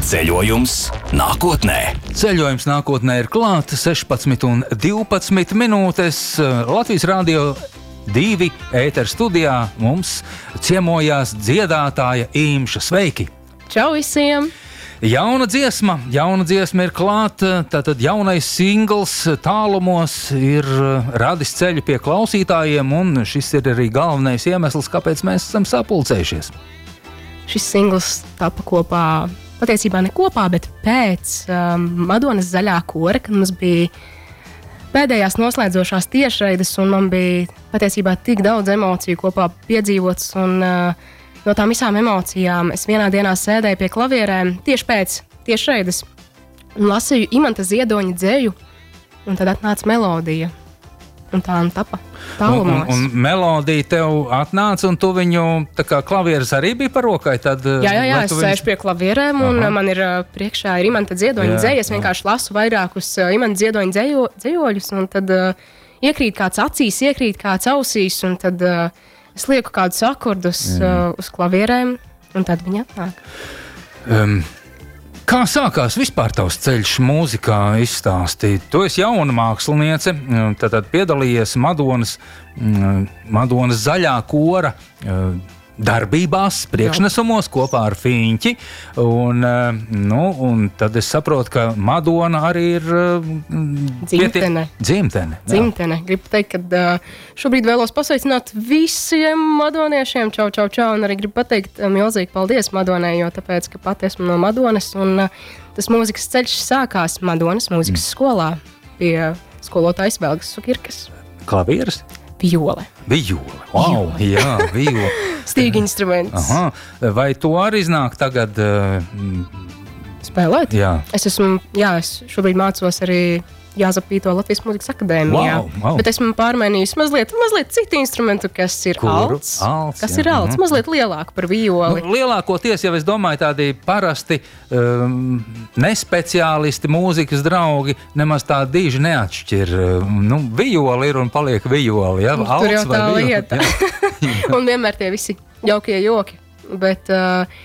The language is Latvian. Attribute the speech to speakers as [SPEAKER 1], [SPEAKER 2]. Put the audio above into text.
[SPEAKER 1] Ceļojums nākotnē.
[SPEAKER 2] Ceļojums nākotnē ir klāt 16:12 minūtes. Latvijas Rādio 2 ētera studijā mums ciemojās dziedātāja Īmša. Sveiki!
[SPEAKER 3] Čau visiem!
[SPEAKER 2] Jauna dziesma ir klāta, tātad jaunais singls Tālumos ir radis ceļu pie klausītājiem, un šis ir arī galvenais iemesls, kāpēc mēs esam sapulcējušies.
[SPEAKER 3] Šis singls tapa kopā, patiesībā ne kopā, bet pēc Madonas Zaļā kora, kad mums bija pēdējās noslēdzošās tiešraides, un man bija patiesībā tik daudz emociju kopā piedzīvots, un no tām visām emocijām es vienā dienā sēdēju pie klavierēm tieši pēc tiešraides un lasīju Imanta Ziedoņa dzeju, un tad atnāca melodija. Un tā tapa Tālumos.
[SPEAKER 2] Un melodija tev atnāca, un tu viņu, tā kā klavieres arī bija par rokai, tad...
[SPEAKER 3] Jā, es sēžu pie klavierēm, un man ir priekšā ir Imanta Ziedoņa dzeja. Es vienkārši lasu vairākus Imanta Ziedoņa dzejoļus, un tad iekrīt kāds acīs, iekrīt kāds ausīs, un tad es lieku kādus akordus uz klavierēm, un tad viņi atnāk.
[SPEAKER 2] Kā sākās vispār tavs ceļš mūzikā izstāstīt? Tu esi jauna māksliniece, tad piedalījies Madonas Zaļā kora darbībās, priekšnesumos kopā ar Fiņķi, un tad es saprotu, ka Madona arī ir
[SPEAKER 3] dzimtene. Gribu teikt, ka šobrīd vēlos pasveicināt visiem madoniešiem, čau, un arī gribu pateikt milzīgi paldies Madonai, jo tāpēc, ka pat esmu no Madonas, un tas mūzikas ceļš sākās Madonas mūzikas skolā pie skolotājas Velgas Sukirkas.
[SPEAKER 2] Klavieres?
[SPEAKER 3] Viole.
[SPEAKER 2] Wow, jā, viole.
[SPEAKER 3] Stīga instruments.
[SPEAKER 2] Aha. Vai tu arī iznāk tagad
[SPEAKER 3] spēlēt?
[SPEAKER 2] Jā.
[SPEAKER 3] Es šobrīd mācos arī Jāzapīto Latvijas Mūzikas akadēmijā.
[SPEAKER 2] Wow.
[SPEAKER 3] Bet esmu pārmainījis mazliet citu instrumentu, kas ir alts. Mazliet lielāku par violi.
[SPEAKER 2] Lielākoties, jau es domāju, tādi parasti nespeciālisti, mūzikas draugi nemaz tā diži neatšķir. Violi ir un paliek violi. Ja?
[SPEAKER 3] Tur jau tā lieta. Un vienmēr tie visi jaukie joki. Bet